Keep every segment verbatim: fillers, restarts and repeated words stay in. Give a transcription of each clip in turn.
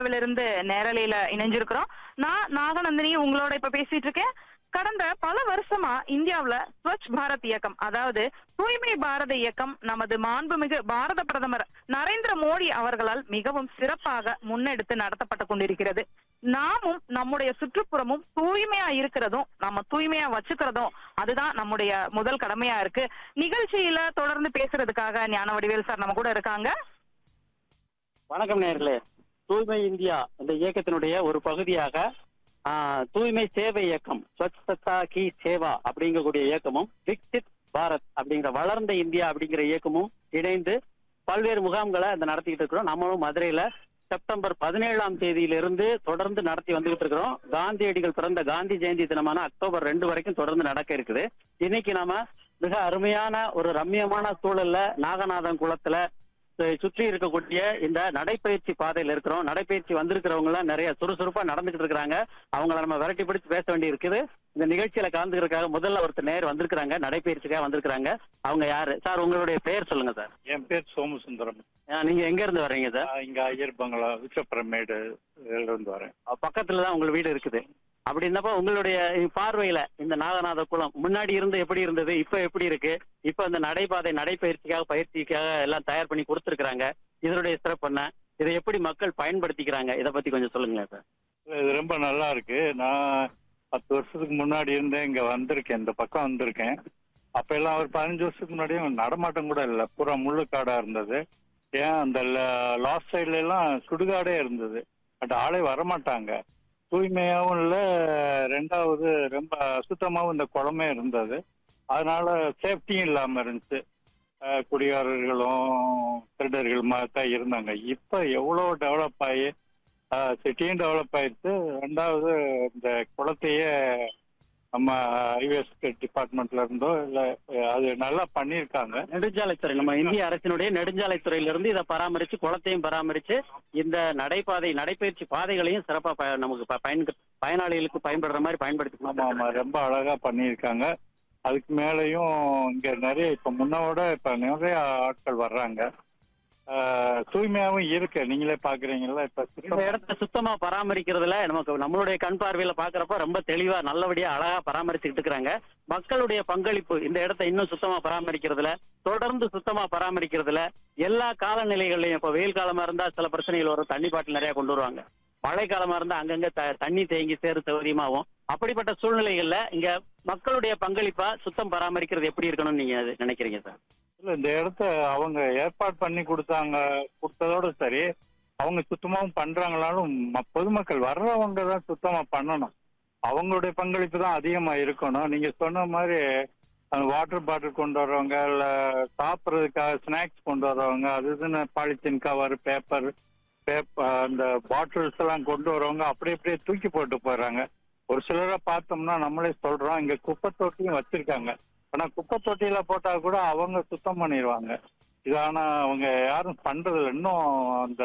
இருந்து நேரலையில இணைஞ்சிருக்கிறோம். நான் நாகநந்தினி உங்களோட இப்ப பேசிட்டு இருக்கேன். கடந்த பல வருஷமா இந்தியாவுல ஸ்வச் பாரத் இயக்கம், அதாவது தூய்மை பாரத இயக்கம் நமது மாண்புமிகு பாரத பிரதமர் நரேந்திர மோடி அவர்களால் மிகவும் சிறப்பாக முன்னெடுத்து நடத்தப்பட்டு கொண்டிருக்கிறது. நாமும் நம்முடைய சுற்றுப்புறமும் தூய்மையா இருக்கிறதும் நம்ம தூய்மையா வச்சுக்கிறதும் அதுதான் நம்முடைய முதல் கடமையா இருக்கு. நிகழ்ச்சியில தொடர்ந்து பேசுறதுக்காக ஞானவடிவேல் சார் நம்ம கூட இருக்காங்க. வணக்கம் நேயர்களே. தூய்மை இந்தியா இந்த இயக்கத்தினுடைய ஒரு பகுதியாக தூய்மை சேவை இயக்கம் ஸ்வச்தா கி சேவா அப்படிங்கக்கூடிய இயக்கமும் விக்சித் பாரத் அப்படிங்கிற வளர்ந்த இந்தியா அப்படிங்கிற இயக்கமும் இணைந்து பல்வேறு முகாம்களை அந்த நடத்திக்கிட்டு இருக்கிறோம். நம்மளும் மதுரையில செப்டம்பர் பதினேழாம் தேதியிலிருந்து தொடர்ந்து நடத்தி வந்துகிட்டு இருக்கிறோம். காந்தியடிகள் பிறந்த காந்தி ஜெயந்தி தினமான அக்டோபர் ரெண்டு வரைக்கும் தொடர்ந்து நடக்க இருக்குது. இன்னைக்கு நாம மிக அருமையான ஒரு ரம்மியமான சூழல்ல நாகநாதன் குளத்துல சுற்றி இருக்கக்கூடிய இந்த நடைப்பயிற்சி பாதையில இருக்கிறோம். நடைப்பயிற்சி வந்திருக்கிறவங்க எல்லாம் நிறைய சுறுசுறுப்பா நடந்துகிட்டு இருக்கிறாங்க. அவங்கள நம்ம விரட்டி பிடிச்சு பேச வேண்டி இருக்குது. இந்த நிகழ்ச்சியில கலந்துக்கிறதுக்காக முதல்ல ஒருத்தர் நேர் வந்திருக்கிறாங்க, நடைப்பயிற்சிக்காக வந்திருக்கிறாங்க. அவங்க யாரு சார்? உங்களுடைய பெயர் சொல்லுங்க சார். என் பேர் சோமசுந்தரம். நீங்க எங்க இருந்து வர்றீங்க சார்? இங்க ஐயர் பங்களா விச்சப்பிரமேடு இருந்து வரேன். பக்கத்துலதான் உங்க வீடு இருக்குது. அப்படி இருந்தப்ப உங்களுடைய பார்வையில இந்த நாகநாத குளம் முன்னாடி இருந்து எப்படி இருந்தது, இப்ப எப்படி இருக்கு? இப்ப இந்த நடைபாதை நடைப்பயிற்சிக்காக பயிற்சிக்காக எல்லாம் தயார் பண்ணி கொடுத்துருக்காங்க. இதனுடைய சிறப்பு என்ன? இதை எப்படி மக்கள் பயன்படுத்திக்கிறாங்க? இதை பத்தி கொஞ்சம் சொல்லுங்களேன் சார். இது ரொம்ப நல்லா இருக்கு. நான் பத்து வருஷத்துக்கு முன்னாடி இருந்தேன், இங்க வந்திருக்கேன், இந்த பக்கம் வந்திருக்கேன். அப்ப எல்லாம் ஒரு பதினஞ்சு வருஷத்துக்கு முன்னாடியும் நடமாட்டம் கூட இல்லை, பூரா முள்ளுக்காடா இருந்தது. ஏன் அந்த லாஸ்ட் சைட்ல எல்லாம் சுடுகாடே இருந்தது. பட் ஆளே வரமாட்டாங்க. தூய்மையாகவும் இல்லை, ரெண்டாவது ரொம்ப சுத்தமாகவும் இந்த குளமே இருந்தது. அதனால சேஃப்டியும் இல்லாமல் இருந்துச்சு. குடிகாரர்களும் திருடர்கள் மாதிரி தான் இருந்தாங்க. இப்போ எவ்வளோ டெவலப் ஆகி சிட்டியும் டெவலப் ஆயிடுச்சு. ரெண்டாவது இந்த குளத்தையே நம்ம ஹைவேஸ் டிபார்ட்மெண்ட்ல இருந்தோ இல்லை அது நல்லா பண்ணியிருக்காங்க. நெடுஞ்சாலைத்துறை, நம்ம இந்திய அரசினுடைய நெடுஞ்சாலைத்துறையில இருந்து இதை பராமரிச்சு குளத்தையும் பராமரிச்சு இந்த நடைபாதை நடைபயிற்சி பாதைகளையும் சிறப்பா நமக்கு பயன் பயனாளிகளுக்கு பயன்படுற மாதிரி பயன்படுத்தி. ஆமா ஆமா, ரொம்ப அழகா பண்ணியிருக்காங்க. அதுக்கு மேலேயும் இங்க நிறைய இப்ப முன்னோட இப்ப நிறைய ஆட்கள் வர்றாங்க. தூய்மையாவும் இருக்கு, நீங்களே பாக்குறீங்களா. இப்ப இந்த இடத்த சுத்தமா பராமரிக்கிறதுல நமக்கு நம்மளுடைய கண் பார்வையில பாக்குறப்ப ரொம்ப தெளிவா நல்லபடியா அழகா பராமரிச்சுட்டு இருக்கிறாங்க. மக்களுடைய பங்களிப்பு இந்த இடத்த இன்னும் சுத்தமா பராமரிக்கிறதுல, தொடர்ந்து சுத்தமா பராமரிக்கிறதுல எல்லா காலநிலைகள்லயும், இப்ப வெயில் காலமா இருந்தா சில பிரச்சனைகள் வரும், தண்ணி பாட்டில் நிறைய கொண்டு வருவாங்க. மழை காலமா இருந்தா அங்கங்க தண்ணி தேங்கி சேரு சௌகரியமாகும். அப்படிப்பட்ட சூழ்நிலைகள்ல இங்க மக்களுடைய பங்களிப்பா சுத்தம் பராமரிக்கிறது எப்படி இருக்கணும்னு நீங்க நினைக்கிறீங்க சார்? இல்ல, இந்த இடத்த அவங்க ஏற்பாடு பண்ணி கொடுத்தாங்க, கொடுத்ததோட சரி, அவங்க சுத்தமாவும் பண்றாங்களாலும் பொதுமக்கள் வர்றவங்க தான் சுத்தமா பண்ணணும். அவங்களுடைய பங்களிப்பு தான் அதிகமா இருக்கணும். நீங்க சொன்ன மாதிரி வாட்டர் பாட்டில் கொண்டு வர்றவங்க, இல்ல சாப்பிட்றதுக்காக ஸ்நாக்ஸ் கொண்டு வர்றவங்க, அது இதுன்னு பாலித்தீன் கவர், பேப்பர் பேப்பர் அந்த பாட்டில்ஸ் எல்லாம் கொண்டு வரவங்க அப்படி அப்படியே தூக்கி போட்டு போயிடுறாங்க. ஒரு சிலரை பார்த்தோம்னா நம்மளே சொல்றோம், இங்க குப்பை தொட்டியும் வச்சிருக்காங்க. ஆனா குப்பை தொட்டியில போட்டா கூட அவங்க சுத்தம் பண்ணிடுவாங்க. இது ஆனா அவங்க யாரும் பண்றதில்ல. இன்னும் அந்த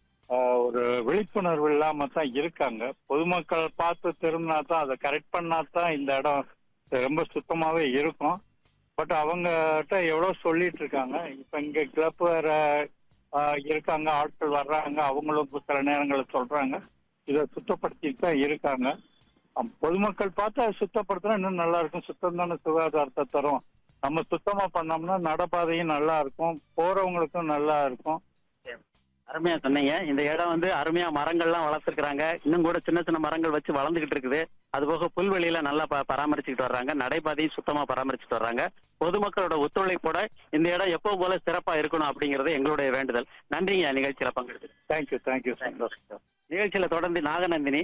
ஒரு விழிப்புணர்வு இல்லாம தான் இருக்காங்க. பொதுமக்கள் பார்த்து திரும்பினா தான், அதை கரெக்ட் பண்ணா தான் இந்த இடம் ரொம்ப சுத்தமாவே இருக்கும். பட் அவங்ககிட்ட எவ்வளவு சொல்லிட்டு இருக்காங்க. இப்ப இங்க கிளப் வேற இருக்காங்க, ஆட்கள் வர்றாங்க, அவங்களும் சில நேரங்களில் சொல்றாங்க இதை சுத்தப்படுத்திட்டு தான் இருக்காங்க. பொதுமக்கள் பார்த்து அதை சுத்தப்படுத்தினா இன்னும் நல்லா இருக்கும். சுத்தம் தானே சுகாதாரத்தை தரும். நம்ம சுத்தமா பண்ணோம்னா நடைபாதையும் நல்லா இருக்கும், போறவங்களுக்கும் நல்லா இருக்கும். அருமையா சொன்னீங்க. இந்த இடம் வந்து அருமையா மரங்கள்லாம் வளர்த்துருக்காங்க. இன்னும் கூட சின்ன சின்ன மரங்கள் வச்சு வளர்ந்துகிட்டு இருக்குது. அது போக புல்வெளியில நல்லா பராமரிச்சுக்கிட்டு வர்றாங்க. நடைபாதையும் சுத்தமா பராமரிச்சுட்டு வர்றாங்க. பொதுமக்களோட ஒத்துழைப்போட இந்த இடம் எப்போ போல சிறப்பா இருக்கணும் அப்படிங்கறது எங்களுடைய வேண்டுதல். நன்றிங்க நிகழ்ச்சியில பங்கெடுத்து. தேங்க்யூ தேங்க்யூ சந்தோஷம். நிகழ்ச்சியில தொடர்ந்து நாகநந்தினி.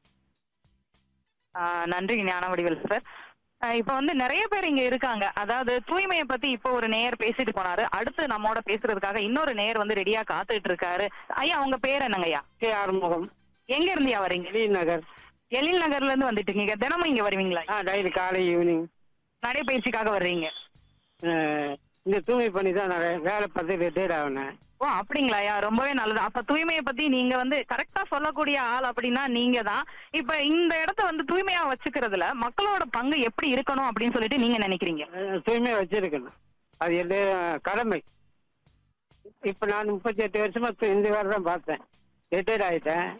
ஆஹ் நன்றி ஞானவடிவேல் சார். இப்ப வந்து நிறைய பேர் இங்க இருக்காங்க. அதாவது தூய்மையை பத்தி இப்போ ஒரு நேயர் பேசிட்டு போனாரு. அடுத்து நம்மோட பேசுறதுக்காக இன்னொரு நேயர் வந்து ரெடியா காத்துட்டு இருக்காரு. ஐயா, உங்க பேர் என்னங்க ஐயா? கே ஆறுமுகம். எங்க இருந்தியா வரீங்க? எழில் நகர். எழில் நகர்ல இருந்து வந்துட்டு இருக்கீங்க. தினமும் இங்க வருவீங்களா? டெய்லி காலை ஈவினிங் நடைபயிற்சிக்காக வர்றீங்க? இந்த தூய்மை பண்ணி தான் நான் வேலை பார்த்து ரிட்டையர்ட் ஆகினேன். ஓ அப்படிங்களா ஐயா, ரொம்பவே நல்லது. அப்ப தூய்மையை பத்தி நீங்க வந்து கரெக்டா சொல்லக்கூடிய ஆள் அப்படின்னா நீங்க தான். இப்ப இந்த இடத்த வந்து தூய்மையா வச்சுக்கிறதுல மக்களோட பங்கு எப்படி இருக்கணும் அப்படின்னு சொல்லிட்டு நீங்க நினைக்கிறீங்க? தூய்மையா வச்சிருக்கணும், அது என்ன கடமை. இப்ப நான் முப்பத்தி எட்டு வருஷமா இந்த வேலை தான் பார்த்தேன். ரிட்டையர்ட் ஆகிட்டேன்.